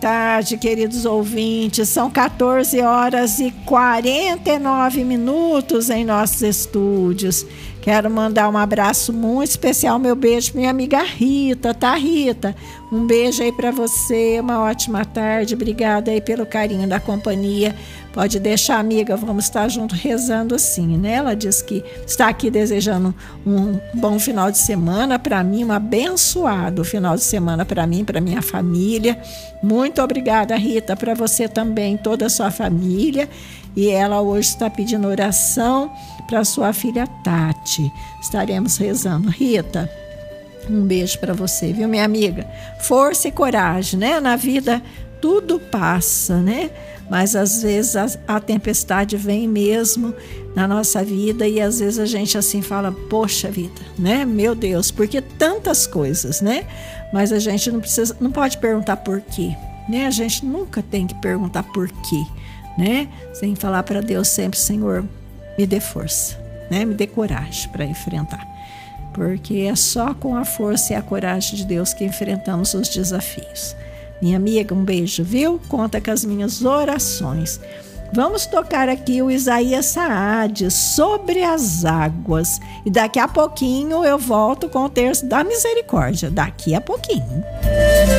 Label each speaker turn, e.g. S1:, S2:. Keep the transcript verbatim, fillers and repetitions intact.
S1: tarde, queridos ouvintes. São quatorze horas e quarenta e nove minutos em nossos estúdios. Quero mandar um abraço muito especial, meu beijo para minha amiga Rita, tá, Rita? Um beijo aí para você, uma ótima tarde. Obrigada aí pelo carinho da companhia. Pode deixar, amiga, vamos estar juntos rezando sim, né? Ela diz que está aqui desejando um bom final de semana para mim, um abençoado final de semana para mim, para minha família. Muito obrigada, Rita, para você também, toda a sua família. E ela hoje está pedindo oração para sua filha Tati. Estaremos rezando. Rita, um beijo para você, viu, minha amiga? Força e coragem, né? Na vida tudo passa, né? Mas às vezes a, a tempestade vem mesmo na nossa vida e às vezes a gente assim fala, poxa vida, né? Meu Deus, porque tantas coisas, né? Mas a gente não precisa, não pode perguntar por quê, né? A gente nunca tem que perguntar por quê, né? Sem falar para Deus sempre, Senhor, me dê força, né? Me dê coragem para enfrentar. Porque é só com a força e a coragem de Deus que enfrentamos os desafios. Minha amiga, um beijo, viu? Conta com as minhas orações. Vamos tocar aqui o Isaías Saad, Sobre as Águas. E daqui a pouquinho eu volto com o terço da misericórdia. Daqui a pouquinho.